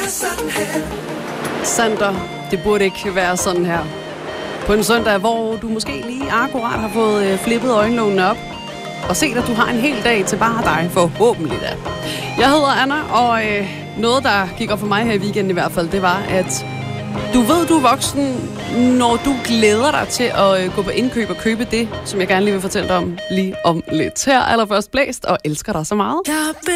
Sander, det burde ikke være sådan her. På en søndag, hvor du måske lige akkurat har fået flippet øjenlågene op, og set, at du har en hel dag til bare dig, forhåbentlig da. Jeg hedder Anna, og noget, der gik op for mig her i weekenden i hvert fald, det var, at du ved, du er voksen, når du glæder dig til at gå på indkøb og købe det, som jeg gerne lige vil fortælle dig om lige om lidt. Her allerførst Blæst og Elsker dig så meget.